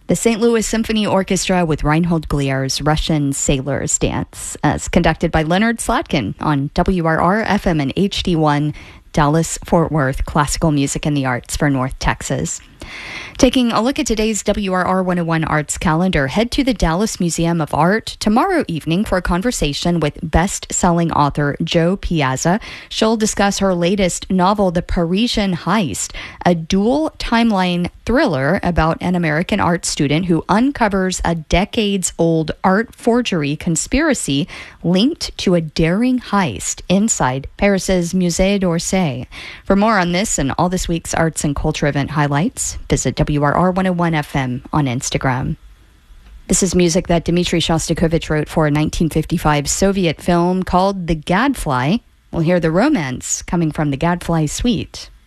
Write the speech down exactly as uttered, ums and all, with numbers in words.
The Saint Louis Symphony Orchestra with Reinhold Glier's Russian Sailor's Dance, as conducted by Leonard Slatkin on W R R F M and H D one, Dallas-Fort Worth, classical music and the arts for North Texas. Taking a look at today's W R R one oh one Arts calendar, head to the Dallas Museum of Art tomorrow evening for a conversation with best-selling author Jo Piazza. She'll discuss her latest novel, The Parisian Heist, a dual timeline thriller about an American art student who uncovers a decades-old art forgery conspiracy linked to a daring heist inside Paris's Musée d'Orsay. For more on this and all this week's arts and culture event highlights, visit W R R one oh one F M on Instagram. This is music that Dmitri Shostakovich wrote for a nineteen fifty-five Soviet film called The Gadfly. We'll hear the romance coming from the Gadfly Suite.